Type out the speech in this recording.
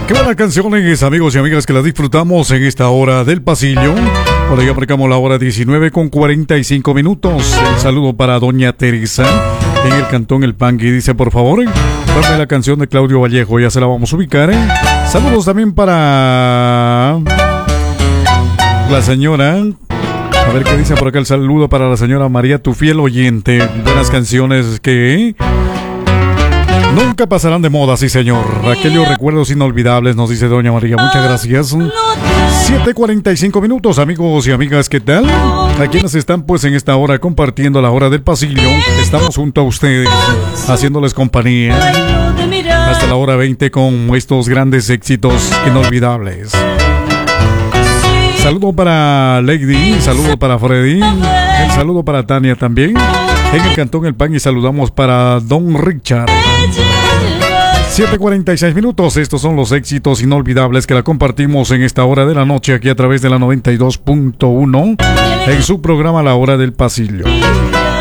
Qué buenas canciones, amigos y amigas, que las disfrutamos en esta hora del pasillo. Por ahí marcamos la hora 19:45 minutos. El saludo para doña Teresa en el cantón El Pangui. Dice, por favor, ponme la canción de Claudio Vallejo, ya se la vamos a ubicar. Saludos también para la señora. A ver qué dice por acá el saludo para la señora María, tu fiel oyente. Buenas canciones que nunca pasarán de moda, sí señor. Aquellos recuerdos inolvidables, nos dice doña María. Muchas gracias. 7:45 minutos, amigos y amigas, ¿qué tal? A quienes están pues en esta hora compartiendo la hora del pasillo. Estamos junto a ustedes, haciéndoles compañía hasta la hora 20 con estos grandes éxitos inolvidables. Saludo para Lady, saludo para Freddy, el saludo para Tania también. En el cantón El Pan y saludamos para Don Richard. 7:46 minutos, estos son los éxitos inolvidables que la compartimos en esta hora de la noche aquí a través de la 92.1 en su programa La Hora del Pasillo.